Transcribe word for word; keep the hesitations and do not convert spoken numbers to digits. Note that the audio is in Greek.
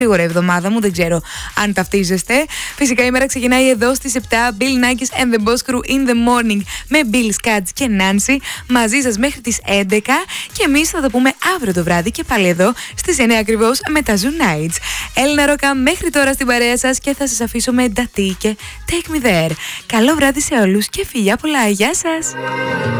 γρήγορα εβδομάδα μου, δεν ξέρω αν ταυτίζεστε. Φυσικά η μέρα ξεκινάει εδώ στις επτά. Bill Nackis and the Boss Crew in the morning με Bill Scudds και Nancy μαζί σας μέχρι τις έντεκα. Και εμείς θα το πούμε αύριο το βράδυ και πάλι εδώ στις εννιά ακριβώς με τα Zoo Nights. Έλληνα Ρόκα μέχρι τώρα στην παρέα σας και θα σας αφήσω με Ντατί και Take Me There. Καλό βράδυ σε όλους και φιλιά πολλά. Γεια σας!